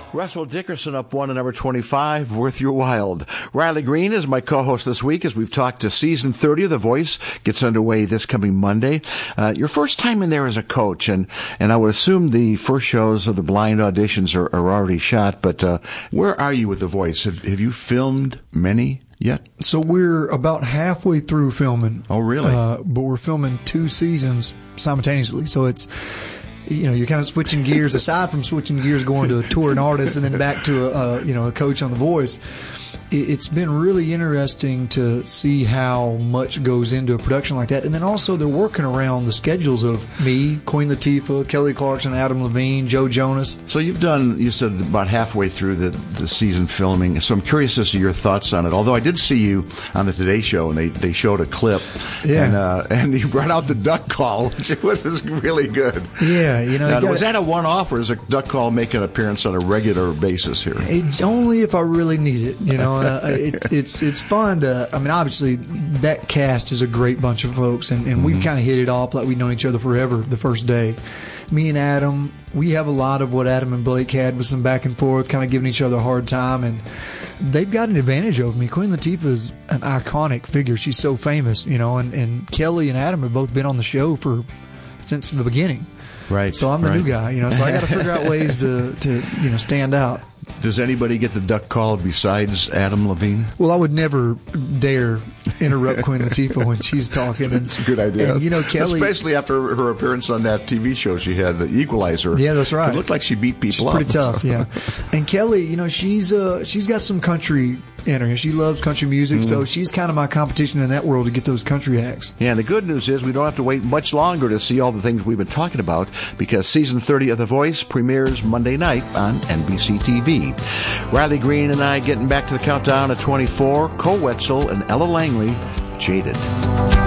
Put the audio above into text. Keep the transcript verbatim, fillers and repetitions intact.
Russell Dickerson up one at number twenty-five, Worth Your Wild. Riley Green is my co-host this week as we've talked to season thirty of The Voice. Gets underway this coming Monday. Uh, your first time in there as a coach, and, and I would assume the first shows of the blind auditions are, are already shot, but uh, where are you with The Voice? Have, have you filmed many yet? So we're about halfway through filming. Oh, really? Uh, but we're filming two seasons simultaneously, so it's... You know, you're kind of switching gears, aside from switching gears, going to a touring artist and then back to a, a you know a coach on The Voice. It's been really interesting to see how much goes into a production like that. And then also they're working around the schedules of me, Queen Latifah, Kelly Clarkson, Adam Levine, Joe Jonas. So you've done, you said, about halfway through the, the season filming. So I'm curious as to your thoughts on it. Although I did see you on the Today Show, and they, they showed a clip. Yeah. And, uh, and you brought out the duck call, which was really good. Yeah, you know. Now, you gotta, was that a one-off, or is a duck call make an appearance on a regular basis here? It, only if I really need it, you know. Uh, it, it's it's fun to, I mean, obviously, that cast is a great bunch of folks, and, and mm-hmm. we've kind of hit it off like we've known each other forever the first day. Me and Adam, we have a lot of what Adam and Blake had with some back and forth, kind of giving each other a hard time, and they've got an advantage over me. Queen Latifah is an iconic figure. She's so famous, you know, and, and Kelly and Adam have both been on the show for since the beginning. Right. So I'm the right. new guy, you know, so I got to figure out ways to, to, you know, stand out. Does anybody get the duck call besides Adam Levine? Well, I would never dare interrupt Queen Latifah when she's talking. And, that's a good idea. And, you know, Kelly, especially after her appearance on that T V show she had, The Equalizer. Yeah, that's right. It looked like she beat people she's up. Pretty tough, yeah. And Kelly, you know, she's uh, she's got some country in her. She loves country music, mm. so she's kind of my competition in that world to get those country acts. Yeah, and the good news is we don't have to wait much longer to see all the things we've been talking about, because season thirty of The Voice premieres Monday night on N B C T V. Riley Green and I getting back to the countdown at twenty-four. Cole Wetzel and Ella Langley, Jaded.